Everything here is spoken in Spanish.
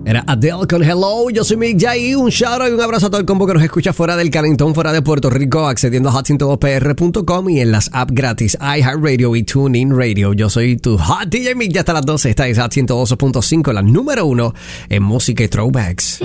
Era Adele con Hello. Yo soy Mick Jay. Un shout out y un abrazo a todo el combo que nos escucha fuera del Calentón, fuera de Puerto Rico, accediendo a hot102pr.com y en las apps gratis iHeartRadio y TuneIn Radio. Yo soy tu Hot DJ Mick. Ya hasta las 12. Esta es Hot 102.5, la número 1 en música y throwbacks.